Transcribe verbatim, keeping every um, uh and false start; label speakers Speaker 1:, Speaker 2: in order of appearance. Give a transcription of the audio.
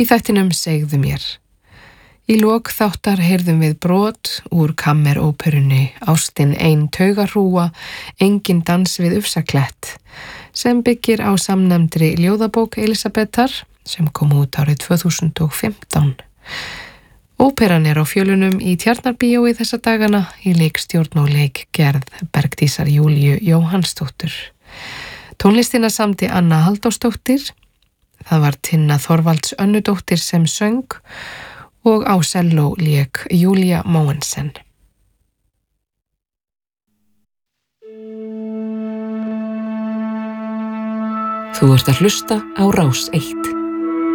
Speaker 1: Í þættinum Segðu mér. Í lok þáttar heyrðum við brot úr kammeróperunni Ástin ein taugarhrúga, engin dans við Ufsaklett, sem byggir á samnefndri ljóðabók Elísabetar sem kom út árið tvö þúsund og fimmtán. Óperan er á fjölunum í Tjarnarbíói þessa dagana í leikstjórn og leikgerð Bergdísar Júlíu Jóhannsdóttur. Tónlistina samdi Anna Halldórsdóttir, það var Tinna Þorvalds Önnudóttir sem söng og á selló lék Júlía Mogensen.
Speaker 2: Þú ert að hlusta á Rás eitt.